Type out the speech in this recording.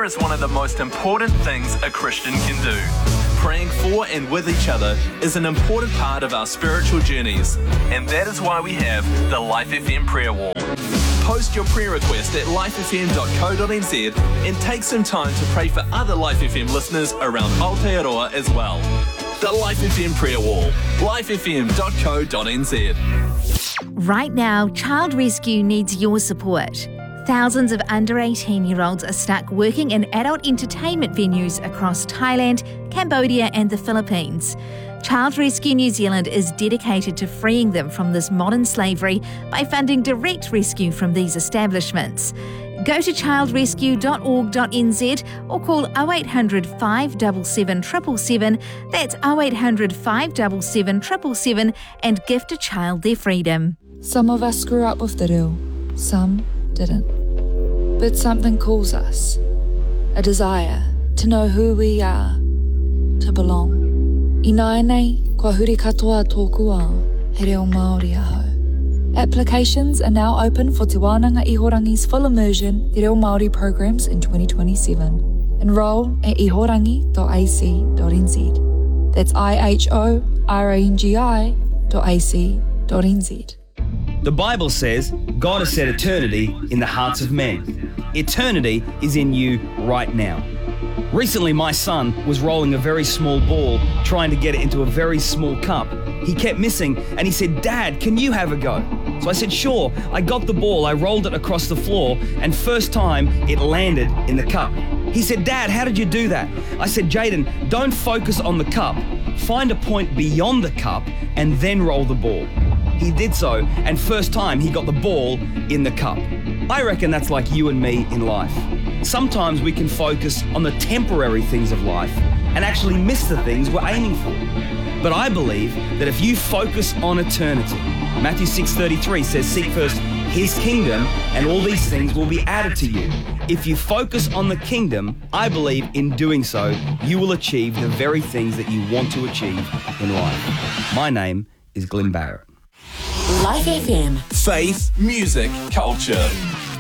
Prayer is one of the most important things a Christian can do. Praying for and with each other is an important part of our spiritual journeys, and that is why we have the Life FM Prayer Wall. Post your prayer request at lifefm.co.nz and take some time to pray for other Life FM listeners around Aotearoa as well. The Life FM Prayer Wall, lifefm.co.nz. Right now, Child Rescue needs your support. Thousands of under 18-year-olds are stuck working in adult entertainment venues across Thailand, Cambodia and the Philippines. Child Rescue New Zealand is dedicated to freeing them from this modern slavery by funding direct rescue from these establishments. Go to childrescue.org.nz or call 0800 577 777, that's 0800 577 777, and gift a child their freedom. Some of us screw up with the reo, some didn't. But something calls us, a desire to know who we are, to belong. I nai nei, kua huri katoa tōku ao, he reo Māori aho. Applications are now open for Te Wānanga Ihorangi's full immersion Te Reo Māori programs in 2027. Enroll at ihorangi.ac.nz. That's ihorangi.ac.nz. The Bible says God has set eternity in the hearts of men. Eternity is in you right now. Recently, my son was rolling a very small ball, trying to get it into a very small cup. He kept missing, and he said, "Dad, can you have a go?" So I said, "Sure." I got the ball, I rolled it across the floor, and first time, it landed in the cup. He said, "Dad, how did you do that?" I said, "Jaden, don't focus on the cup. Find a point beyond the cup, and then roll the ball." He did so, and first time he got the ball in the cup. I reckon that's like you and me in life. Sometimes we can focus on the temporary things of life and actually miss the things we're aiming for. But I believe that if you focus on eternity, Matthew 6:33 says, "Seek first His kingdom, and all these things will be added to you." If you focus on the kingdom, I believe in doing so, you will achieve the very things that you want to achieve in life. My name is Glenn Barrett. Life FM. Faith, music, culture.